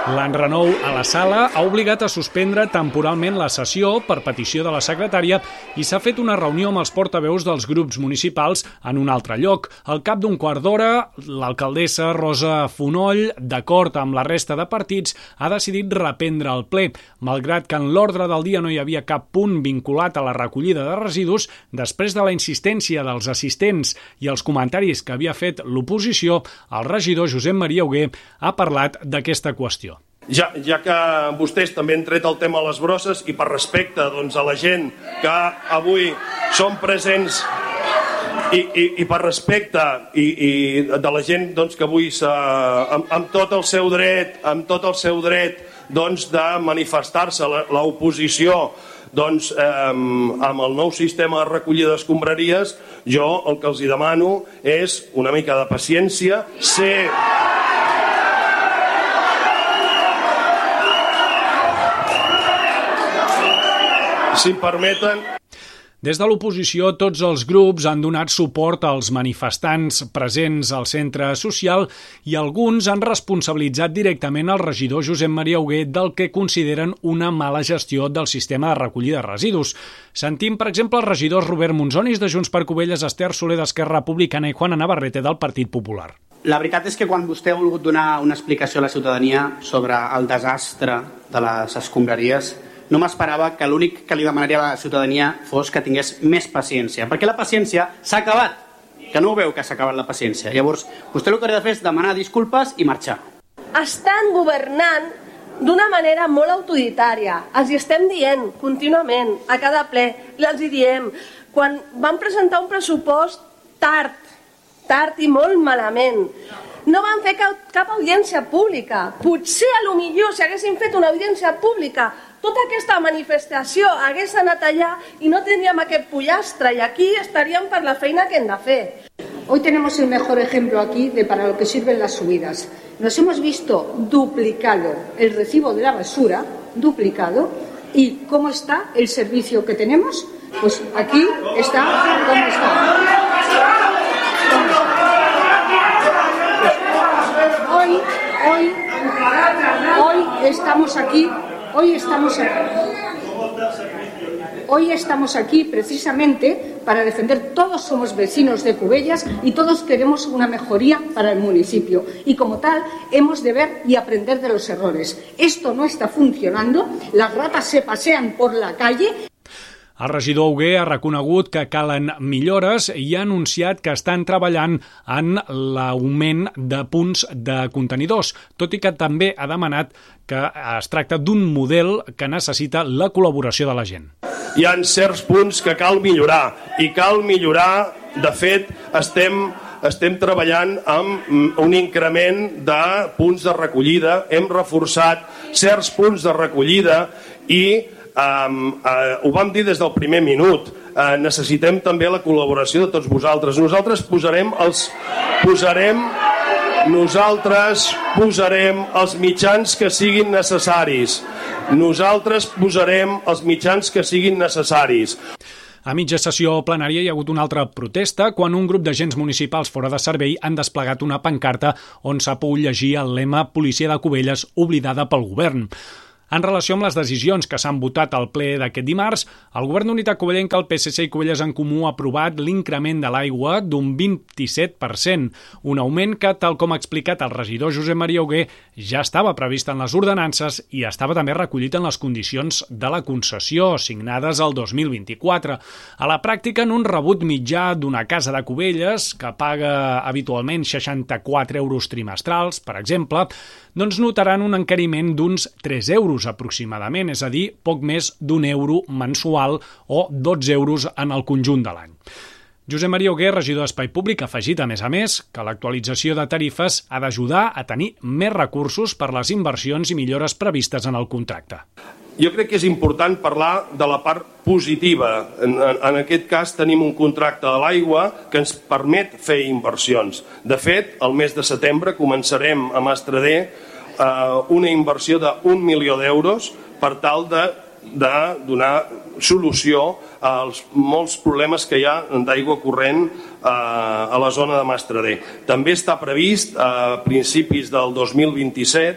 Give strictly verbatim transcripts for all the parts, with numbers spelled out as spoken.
L'enrenou a la sala ha obligat a suspendre temporalment la sessió per petició de la secretària i s'ha fet una reunió amb els portaveus dels grups municipals en un altre lloc. Al cap d'un quart d'hora, l'alcaldessa Rosa Fonoll, d'acord amb la resta de partits, ha decidit reprendre el ple. Malgrat que en l'ordre del dia no hi havia cap punt vinculat a la recollida de residus, després de la insistència dels assistents i els comentaris que havia fet l'oposició, el regidor Josep Maria Hugué ha parlat d'aquesta qüestió. Ja, ja que vostès també han tret el tema a les brosses i per respecte doncs, a la gent que avui són presents i, i, i per respecte i, i de la gent doncs, que avui amb, amb tot el seu dret amb tot el seu dret doncs, de manifestar-se l'oposició doncs, eh, amb el nou sistema de recollida d'escombraries, jo el que els hi demano és una mica de paciència, ser... Si em permeten... Des de l'oposició, tots els grups han donat suport als manifestants presents al centre social i alguns han responsabilitzat directament el regidor Josep Maria Hugué del que consideren una mala gestió del sistema de recollida de residus. Sentim, per exemple, els regidors Robert Monzonis de Junts per Cubelles, Esther Soler d'Esquerra Republicana i Juana Navarrete del Partit Popular. La veritat és que quan vostè ha volgut donar una explicació a la ciutadania sobre el desastre de les escombraries, no m'esperava que l'únic que li demanaria a la ciutadania fos que tingués més paciència, perquè la paciència s'ha acabat, que no ho veu que s'ha acabat la paciència. Llavors, vostè el que hauria de fer és demanar disculpes i marxar. Estan governant d'una manera molt autoritària. Els hi estem dient contínuament, a cada ple, i els hi diem. Quan van presentar un pressupost tard, tard i molt malament, no van fer cap, cap audiència pública. Potser, a lo millor, si haguessin fet una audiència pública, tota aquesta manifestació hagués anat allà i no tendríem aquest pollastre y aquí estarían per la feina que hem de fer. Hoy tenemos el mejor ejemplo aquí de para lo que sirven las subidas. Nos hemos visto duplicado el recibo de la basura, duplicado, y ¿cómo está el servicio que tenemos? Pues aquí está, ¿cómo está? Hoy, hoy, hoy estamos aquí, hoy estamos aquí, hoy estamos aquí precisamente para defender. Todos somos vecinos de Cubellas y todos queremos una mejoría para el municipio y como tal hemos de ver y aprender de los errores. Esto no está funcionando, las ratas se pasean por la calle. El regidor Hugué ha reconegut que calen millores i ha anunciat que estan treballant en l'augment de punts de contenidors, tot i que també ha demanat que es tracta d'un model que necessita la col·laboració de la gent. Hi ha certs punts que cal millorar i cal millorar, de fet, estem... estem treballant amb un increment de punts de recollida, hem reforçat certs punts de recollida i Um, uh, ho vam dir des del primer minut. Uh, necessitem també la col·laboració de tots vosaltres. Nosaltres posarem els posarem nosaltres posarem els mitjans que siguin necessaris. Nosaltres posarem els mitjans que siguin necessaris. A mitja sessió plenària hi ha hagut una altra protesta quan un grup d'agents municipals fora de servei han desplegat una pancarta on s'ha pogut llegir el lema «Policia de Cubelles oblidada pel govern». En relació amb les decisions que s'han votat al ple d'aquest dimarts, el Govern d'Unitat Covellenca, el P S C i Cubelles en Comú ha aprovat l'increment de l'aigua d'un vint-i-set per cent, un augment que, tal com ha explicat el regidor Josep Maria Hugué, ja estava previst en les ordenances i estava també recollit en les condicions de la concessió signades el dos mil vint-i-quatre. A la pràctica, en un rebut mitjà d'una casa de Cubelles, que paga habitualment seixanta-quatre euros trimestrals, per exemple, doncs notaran un encariment d'uns tres euros aproximadament, és a dir, poc més d'un euro mensual o dotze euros en el conjunt de l'any. Josep Maria Hugué, regidor d'Espai Públic, ha afegit, a més a més, que l'actualització de tarifes ha d'ajudar a tenir més recursos per les inversions i millores previstes en el contracte. Jo crec que és important parlar de la part positiva. En, en, en aquest cas tenim un contracte de l'aigua que ens permet fer inversions. De fet, el mes de setembre començarem a Mastradé eh, una inversió d'un milió d'euros per tal de, de donar solució als molts problemes que hi ha d'aigua corrent eh, a la zona de Mastradé. També està previst a principis del dos mil vint-i-set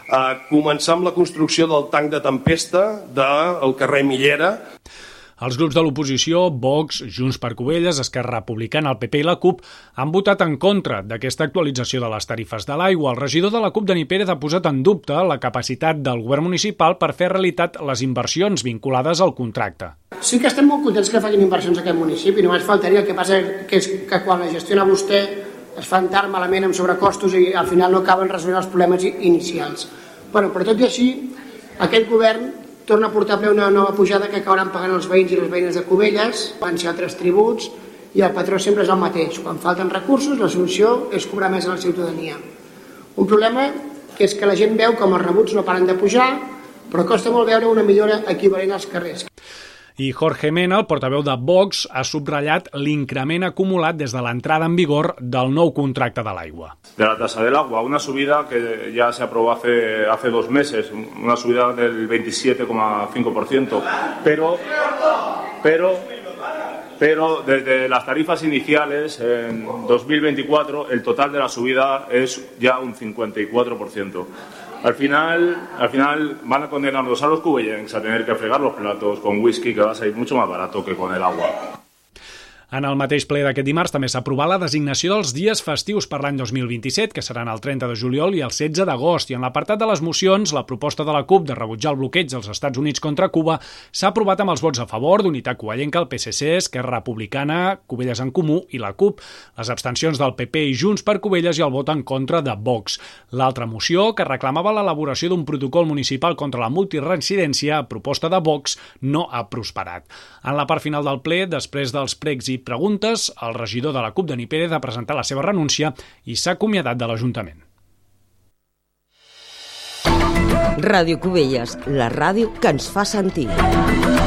eh, començar amb la construcció del tanc de tempesta del carrer Millera. Els grups de l'oposició, Vox, Junts per Cubelles, Esquerra Republicana, el P P i la CUP han votat en contra d'aquesta actualització de les tarifes de l'aigua. El regidor de la CUP, Dani Pérez, ha posat en dubte la capacitat del govern municipal per fer realitat les inversions vinculades al contracte. Sí que estem molt contents que facin inversions a aquest municipi, només faltaria. El que passa que és que quan la gestiona vostè es fan tard, malament, amb sobrecostos i al final no acaben resolent els problemes inicials. Bueno, però tot i així, aquest govern torna a portar a ple una nova pujada que acabaran pagant els veïns i les veïnes de Cubelles, van ser altres tributs, i el patró sempre és el mateix. Quan falten recursos, la solució és cobrar més a la ciutadania. Un problema que és que la gent veu com els rebuts no paren de pujar, però costa molt veure una millora equivalent als carrers. I Jorge Mena, el portaveu de Vox, ha subratllat l'increment acumulat des de l'entrada en vigor del nou contracte de l'aigua. De la tasa del agua, una subida que ya se aprobó hace, hace dos meses, una subida del veintisiete coma cinco por ciento, pero, pero, pero desde las tarifas iniciales en dos mil veinticuatro el total de la subida es ya un cincuenta y cuatro por ciento. Al final, al final van a condenarnos a los cubellenses a tener que fregar los platos con whisky, que va a salir mucho más barato que con el agua. En el mateix ple d'aquest dimarts també s'ha aprovat la designació dels dies festius per l'any dos mil vint-i-set, que seran el trenta de juliol i el setze d'agost. I en l'apartat de les mocions, la proposta de la CUP de rebutjar el bloqueig dels Estats Units contra Cuba s'ha aprovat amb els vots a favor d'Unitat Covellenca, el P S C, Esquerra Republicana, Cubelles en Comú i la CUP, les abstencions del P P i Junts per Cubelles i el vot en contra de Vox. L'altra moció, que reclamava l'elaboració d'un protocol municipal contra la multireincidència, a proposta de Vox, no ha prosperat. En la part final del ple, després dels pregs i preguntes, el regidor de la CUP, Dani Pérez, ha presentat la seva renúncia i s'ha acomiadat de l'Ajuntament. Ràdio Cubelles, la ràdio que ens fa sentir.